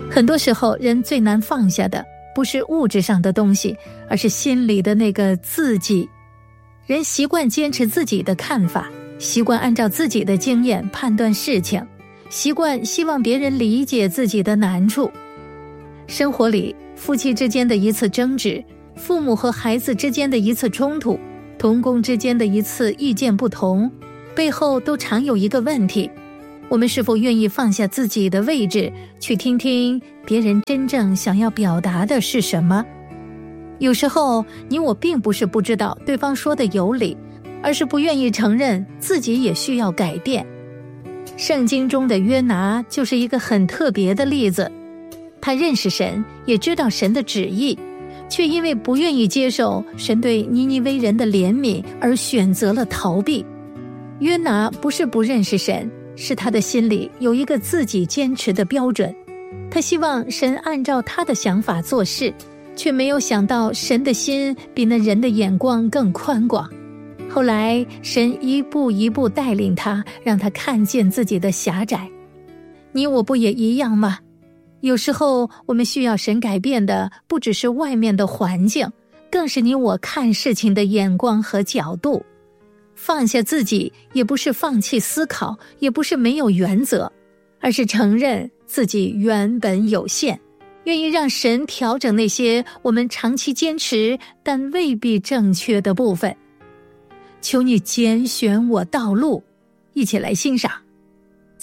很多时候，人最难放下的不是物质上的东西，而是心里的那个自己。人习惯坚持自己的看法，习惯按照自己的经验判断事情，习惯希望别人理解自己的难处。生活里，夫妻之间的一次争执，父母和孩子之间的一次冲突，同工之间的一次意见不同，背后都常有一个问题：我们是否愿意放下自己的位置，去听听别人真正想要表达的是什么？有时候，你我并不是不知道对方说的有理，而是不愿意承认自己也需要改变。圣经中的约拿就是一个很特别的例子，他认识神，也知道神的旨意，却因为不愿意接受神对尼尼微人的怜悯而选择了逃避。约拿不是不认识神，是他的心里有一个自己坚持的标准，他希望神按照他的想法做事，却没有想到神的心比那人的眼光更宽广。后来神一步一步带领他，让他看见自己的狭窄。你我不也一样吗？有时候我们需要神改变的不只是外面的环境，更是你我看事情的眼光和角度。放下自己，也不是放弃思考，也不是没有原则，而是承认自己原本有限，愿意让神调整那些我们长期坚持但未必正确的部分。求你拣选我道路，一起来欣赏。